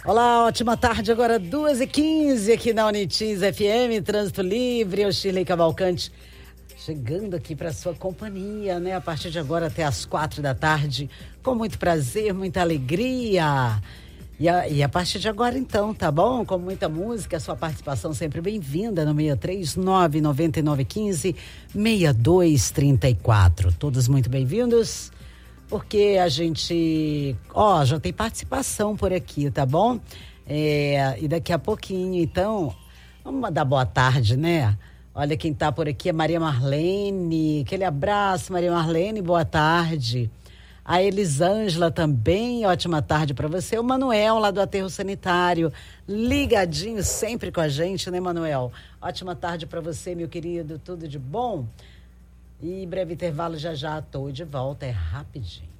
Olá, ótima tarde, agora 2h15 aqui na Unitins FM, Trânsito Livre, eu Shirley Cavalcante, chegando aqui para sua companhia, né? A partir de agora até as 4 da tarde, com muito prazer, muita alegria. E a partir de agora então, tá bom? Com muita música, a sua participação sempre bem-vinda no 639-9915-6234. Todos muito bem-vindos. Porque a gente, já tem participação por aqui, tá bom? E daqui a pouquinho, então, vamos mandar boa tarde, né? Olha quem tá por aqui é Maria Marlene, aquele abraço, Maria Marlene, boa tarde. A Elisângela também, ótima tarde para você. O Manuel, lá do Aterro Sanitário, ligadinho sempre com a gente, né, Manuel? Ótima tarde para você, meu querido, tudo de bom? E breve intervalo, já estou de volta, é rapidinho.